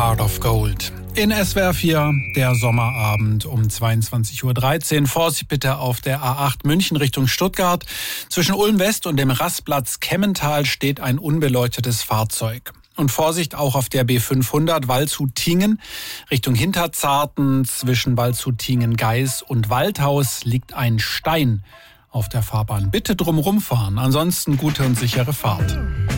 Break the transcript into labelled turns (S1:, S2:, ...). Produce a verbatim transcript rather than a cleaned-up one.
S1: Heart of Gold. In S W R vier, der Sommerabend um zweiundzwanzig Uhr dreizehn. Vorsicht bitte auf der A acht München Richtung Stuttgart. Zwischen Ulm West und dem Rastplatz Kemmental steht ein unbeleuchtetes Fahrzeug. Und Vorsicht auch auf der B fünfhundert Waldshut-Tiengen Richtung Hinterzarten. Zwischen Waldshut-Tiengen-Geis und Waldhaus liegt ein Stein auf der Fahrbahn. Bitte drum rumfahren, ansonsten gute und sichere Fahrt.